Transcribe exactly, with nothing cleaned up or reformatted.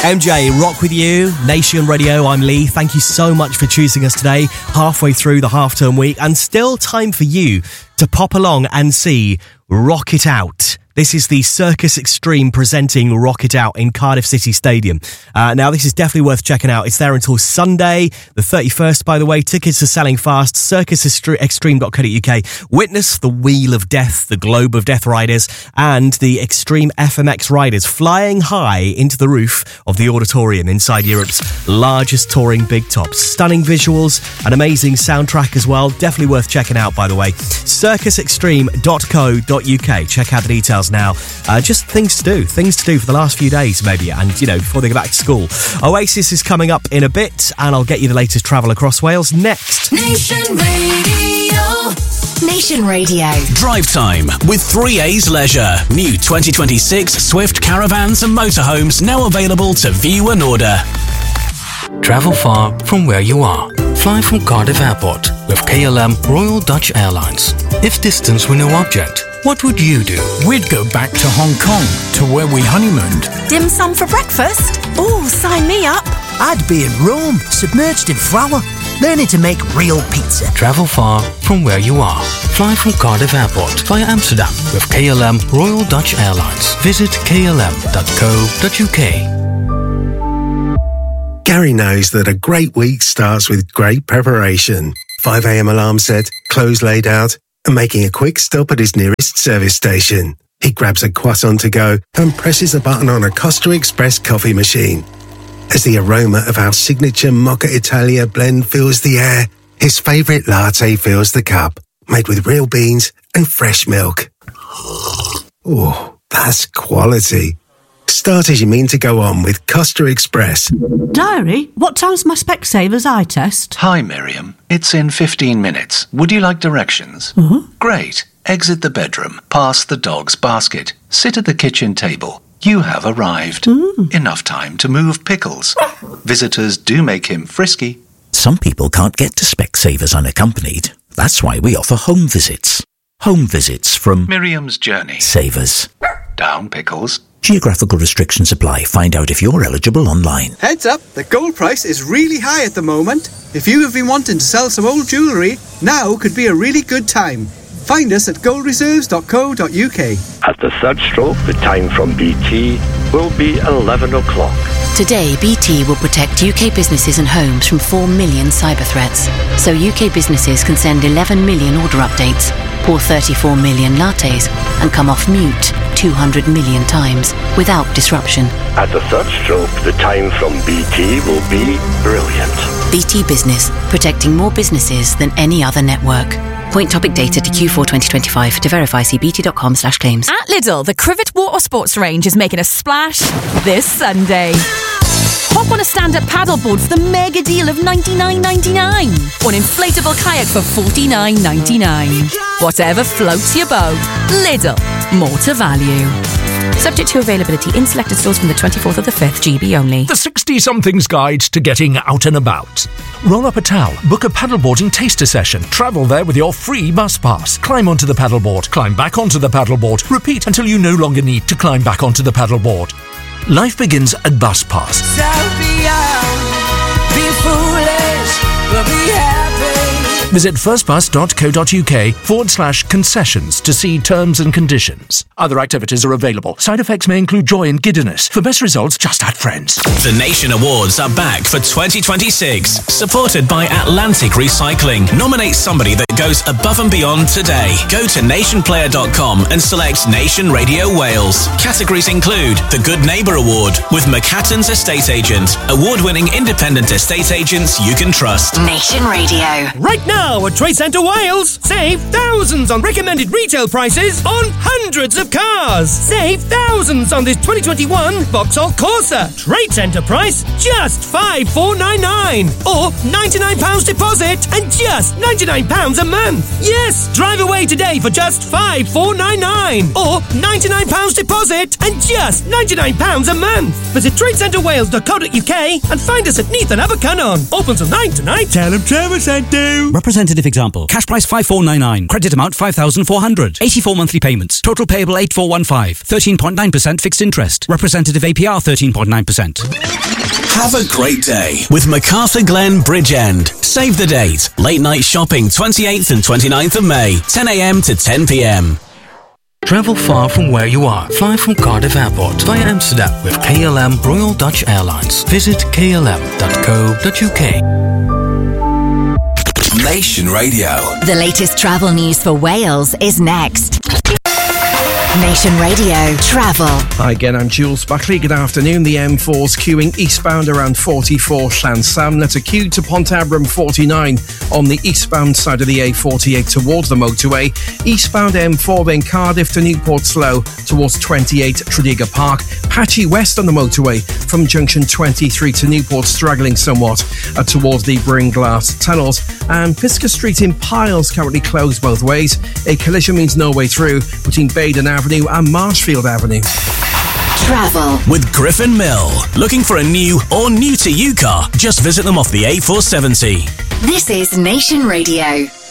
M J, Rock With You, Nation Radio, I'm Lee. Thank you so much for choosing us today, halfway through the half-term week, and still time for you to pop along and see Rock It Out. This is the Circus Extreme presenting Rock It Out in Cardiff City Stadium. Uh, now, this is definitely worth checking out. It's there until Sunday, the thirty-first, by the way. Tickets are selling fast. circus extreme dot co dot uk. Witness the Wheel of Death, the Globe of Death riders, and the Extreme F M X riders flying high into the roof of the auditorium inside Europe's largest touring big tops. Stunning visuals, an amazing soundtrack as well. Definitely worth checking out, by the way. circus extreme dot co dot uk. Check out the details now. Uh, just things to do, things to do for the last few days maybe, and you know, before they go back to school. Oasis is coming up in a bit, and I'll get you the latest travel across Wales next. Nation Radio. Nation Radio. Drive time with three A's Leisure. New twenty twenty-six Swift caravans and motorhomes now available to view and order. Travel far from where you are. Fly from Cardiff Airport with K L M Royal Dutch Airlines. If distance were no object, what would you do? We'd go back to Hong Kong, to where we honeymooned. Dim sum for breakfast? Oh, sign me up. I'd be in Rome, submerged in flour, learning to make real pizza. Travel far from where you are. Fly from Cardiff Airport via Amsterdam with K L M Royal Dutch Airlines. Visit k l m dot co dot u k. Gary knows that a great week starts with great preparation. five a.m. alarm set, clothes laid out, and making a quick stop at his nearest service station. He grabs a croissant to go and presses a button on a Costa Express coffee machine. As the aroma of our signature Mocha Italia blend fills the air, his favourite latte fills the cup, made with real beans and fresh milk. Oh, that's quality. Start as you mean to go on with Costa Express. Diary, what time's my Specsavers eye test? Hi, Miriam. It's in fifteen minutes. Would you like directions? Uh-huh. Great. Exit the bedroom, past the dog's basket, sit at the kitchen table. You have arrived. Mm. Enough time to move pickles. Visitors do make him frisky. Some people can't get to Specsavers unaccompanied. That's why we offer home visits. Home visits from Miriam's Journey. Savers. Down pickles. Geographical restrictions apply. Find out if you're eligible online. Heads up, the gold price is really high at the moment. If you have been wanting to sell some old jewellery, now could be a really good time. Find us at gold reserves dot co dot u k. At the third stroke, the time from B T will be eleven o'clock. Today, B T will protect U K businesses and homes from four million cyber threats. So U K businesses can send eleven million order updates, pour thirty-four million lattes, and come off mute two hundred million times without disruption. At the third stroke, the time from B T will be brilliant. B T Business, protecting more businesses than any other network. Point topic data to Q four twenty twenty-five. To verify, see bt.com slash claims. At Lidl, the Crivet Water Sports range is making a splash this Sunday. Hop on a stand-up paddleboard for the mega deal of ninety-nine ninety-nine. Or an inflatable kayak for forty-nine ninety-nine. Whatever floats your boat. Lidl, more to value. Subject to availability in selected stores from the twenty-fourth of the fifth, G B only. The sixty-somethings guide to getting out and about. Roll up a towel, book a paddleboarding taster session, travel there with your free bus pass. Climb onto the paddleboard, climb back onto the paddleboard, repeat until you no longer need to climb back onto the paddleboard. Life begins at Bus Pass. Self be young, be foolish, but be happy. Visit firstbus.co.uk forward slash concessions to see terms and conditions. Other activities are available. Side effects may include joy and giddiness. For best results, just add friends. The Nation Awards are back for twenty twenty-six. Supported by Atlantic Recycling. Nominate somebody that goes above and beyond today. Go to nation player dot com and select Nation Radio Wales. Categories include the Good Neighbour Award with McHatton's Estate Agent. Award-winning independent estate agents you can trust. Nation Radio. Right now at Trade Centre Wales, save thousands on recommended retail prices on hundreds of cars. Save thousands on this twenty twenty-one Vauxhall Corsa. Trade Centre price, just five thousand four hundred ninety-nine pounds. Or ninety-nine pounds deposit and just ninety-nine pounds a month. Yes, drive away today for just five thousand four hundred ninety-nine pounds. Or ninety-nine pounds deposit and just ninety-nine pounds a month. Visit trade centre wales dot co dot uk and find us at Neath and Abercynon. Open till nine tonight. Tell them Trevor sent you. Representative example. Cash price five four nine nine. Credit amount five thousand four hundred. eighty-four monthly payments. Total payable eight four one five. thirteen point nine percent fixed interest. Representative A P R thirteen point nine percent. Have a great day with MacArthur Glen Bridgend. Save the date. Late night shopping twenty-eighth and twenty-ninth of May, ten a.m. to ten p.m. Travel far from where you are. Fly from Cardiff Airport via Amsterdam with K L M Royal Dutch Airlines. Visit k l m dot co dot u k. Nation Radio. The latest travel news for Wales is next. Nation Radio Travel. Hi again, I'm Jules Buckley. Good afternoon. The M four's queuing eastbound around forty-four Llansamnat, a queue to Pontabram forty-nine on the eastbound side of the A forty-eight towards the motorway. Eastbound M four then Cardiff to Newport Slow towards twenty-eight Tredegar Park. Patchy west on the motorway from junction twenty-three to Newport, struggling somewhat uh, towards the Bringlass tunnels. And Pisca Street in Piles currently closed both ways. A collision means no way through between Baden Avenue and Marshfield Avenue. Travel with Griffin Mill. Looking for a new or new to you car? Just visit them off the A four seventy. This is Nation Radio.